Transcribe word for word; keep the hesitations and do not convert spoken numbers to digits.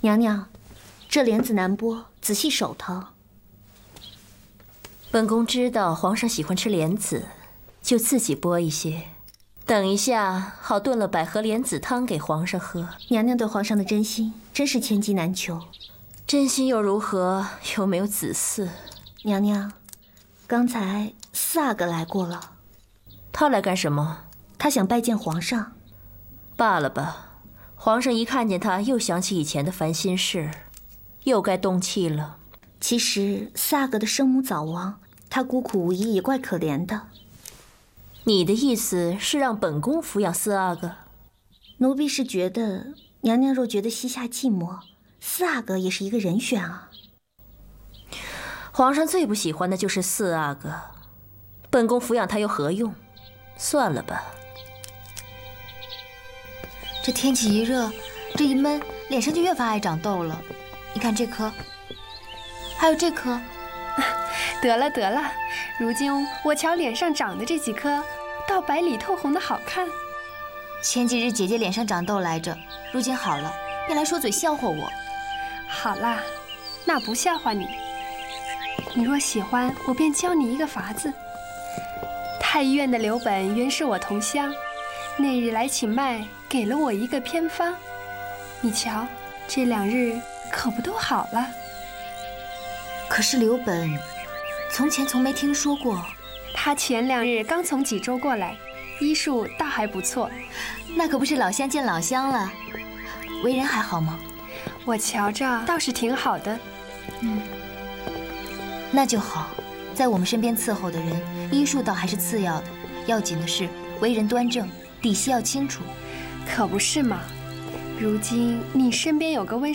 娘娘，这莲子难剥，仔细手头。 本宫知道皇上喜欢吃莲子，就自己剥一些，等一下好炖了百合莲子汤给皇上喝。 娘娘对皇上的真心真是千金难求。 真心又如何？又没有子嗣。 娘娘，刚才四阿哥来过了。 他来干什么？ 他想拜见皇上。 罢了吧。皇上一看见他，又想起以前的烦心事，又该动气了。 其实四阿哥的生母早亡，他孤苦无依，也怪可怜的。 你的意思是让本宫抚养四阿哥？ 奴婢是觉得，娘娘若觉得膝下寂寞，四阿哥也是一个人选啊。 皇上最不喜欢的就是四阿哥，本宫抚养他又何用？算了吧。 这天气一热，这一闷，脸上就越发爱长痘了。你看这颗，还有这颗。 得了得了，如今我瞧脸上长的这几颗，倒白里透红的好看。 前几日姐姐脸上长痘来着，如今好了，便来说嘴笑话我。 好啦，那不笑话你。你若喜欢，我便教你一个法子。太医院的刘本原是我同乡，那日来请脉，给了我一个偏方。你瞧，这两日可不都好了？ 可是刘本，从前从没听说过。 他前两日刚从济州过来，医术倒还不错。 那可不是老乡见老乡了。为人还好吗？ 我瞧着倒是挺好的。 嗯，那就好。在我们身边伺候的人，医术倒还是次要的，要紧的是为人端正，底细要清楚。 可不是嘛。如今你身边有个温